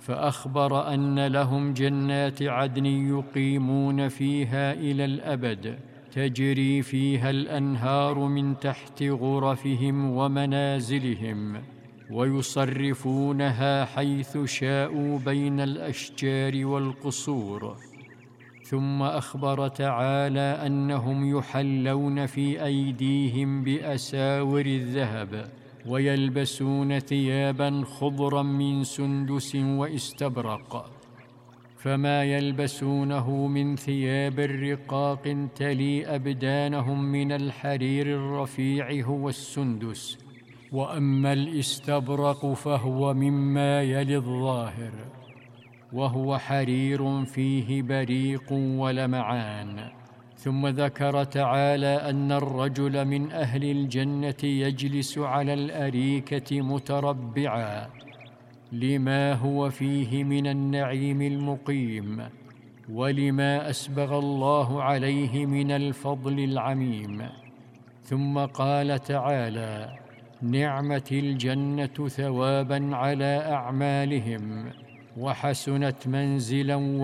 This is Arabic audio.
فأخبر أن لهم جنات عدن يقيمون فيها إلى الأبد، تجري فيها الأنهار من تحت غرفهم ومنازلهم، ويصرفونها حيث شاءوا بين الأشجار والقصور. ثم أخبر تعالى أنهم يحلون في أيديهم بأساور الذهب، ويلبسون ثيابا خضرا من سندس واستبرق، فما يلبسونه من ثياب رقاق تلي أبدانهم من الحرير الرفيع هو السندس، وأما الاستبرق فهو مما يلي الظاهر، وهو حرير فيه بريق ولمعان. ثم ذكر تعالى أن الرجل من أهل الجنة يجلس على الأريكة متربعا لما هو فيه من النعيم المقيم، ولما أسبغ الله عليه من الفضل العميم. ثم قال تعالى: نعمت الجنة ثوابا على أعمالهم، وحسنت منزلا